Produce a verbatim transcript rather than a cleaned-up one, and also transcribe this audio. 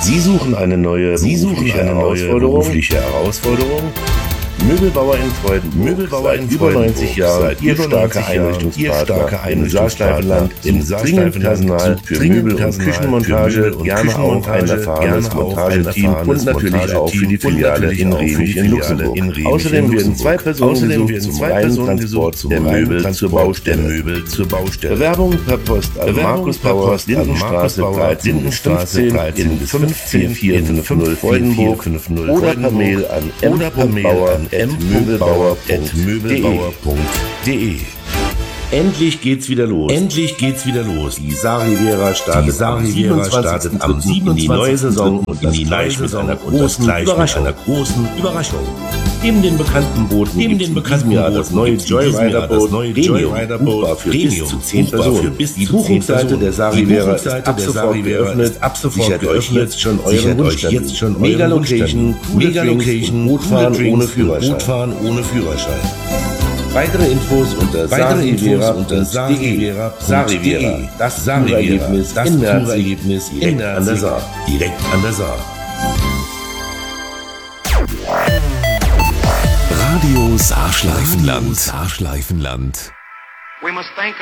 Sie suchen eine neue, Sie suchen eine neue berufliche Herausforderung? Möbelbauer in Freudenburg, Möbelbauer in über neunzig Jahren, Ihr starker Einrichtungspartner im Saarschleifenland, im dringend Personal für Möbel- und Küchenmontage, gerne auch ein erfahrenes Montageteam und natürlich auch für die Filiale in Remich in Luxemburg. Außerdem werden zwei Personen gesucht zum reinen Transport der Möbel zur Baustelle. Bewerbung per Post an Markus Bauer, Lindenstraße dreizehn fünfzehn in fünfzehn vier fünf null Freudenburg oder per Mail an m punkt bauer at möbelbauer punkt de. Endlich geht's wieder los. Endlich geht's wieder los. Die Saar-Riviera startet, die Saar-Riviera startet am siebenundzwanzigsten in die neue Saison und das gleich mit einer großen Überraschung. Einer großen Überraschung. Neben den bekannten Booten neben den bekannten Jahr das neue Joyrider-Boot Premium für bis zu zehn Personen. Die Buchungsseite der Saar-Riviera ist ab sofort geöffnet. Ab sofort sichert euch jetzt schon euren Wunschtermin. Mega Location, Mega Location, Bootfahren ohne Führerschein. Bootfahren ohne Führerschein. Weitere Infos unter saarriviera punkt de. Saar-Riviera, das Saar-Erlebnis, das Tourerlebnis direkt an der Saar. Direkt an der Saar. Radio Saarschleifenland. Saarschleifenland. We must thank